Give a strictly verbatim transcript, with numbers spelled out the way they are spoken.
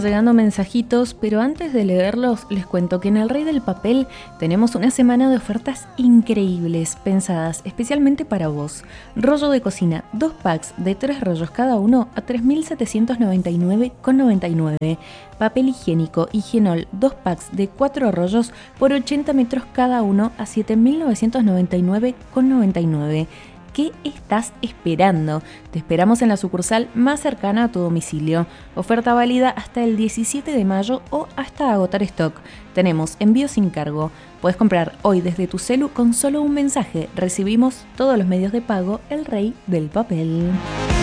llegando mensajitos, pero antes de leerlos les cuento que en El Rey del Papel tenemos una semana de ofertas increíbles, pensadas especialmente para vos. Rollo de cocina, dos packs de tres rollos cada uno a tres mil setecientos noventa y nueve con noventa y nueve. Papel higiénico Higienol, dos packs de cuatro rollos por ochenta metros cada uno a siete mil novecientos noventa y nueve con noventa y nueve. ¿Qué estás esperando? Te esperamos en la sucursal más cercana a tu domicilio. Oferta válida hasta el diecisiete de mayo o hasta agotar stock. Tenemos envío sin cargo. Puedes comprar hoy desde tu celu con solo un mensaje. Recibimos todos los medios de pago. El Rey del Papel.